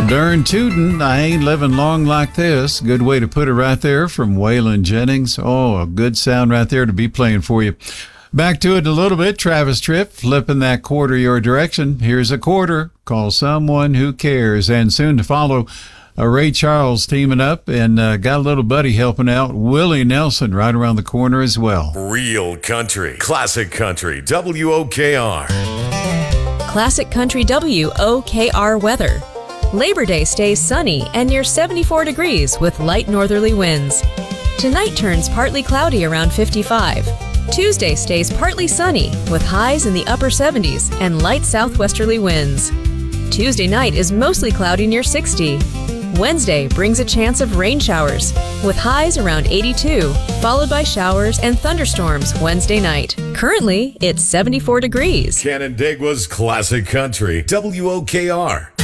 Darn tootin', I ain't living long like this. Good way to put it right there from Waylon Jennings. Oh, a good sound right there to be playing for you. Back to it a little bit. Travis Tritt flipping that quarter your direction. Here's a quarter. Call someone who cares. And soon to follow, Ray Charles teaming up and got a little buddy helping out. Willie Nelson right around the corner as well. Real country. Classic country. WOKR. Classic Country WOKR weather. Labor Day stays sunny and near 74 degrees with light northerly winds. Tonight turns partly cloudy around 55. Tuesday stays partly sunny with highs in the upper 70s and light southwesterly winds. Tuesday night is mostly cloudy near 60. Wednesday brings a chance of rain showers with highs around 82, followed by showers and thunderstorms Wednesday night. Currently, it's 74 degrees. Canandaigua's Classic Country, WOKR.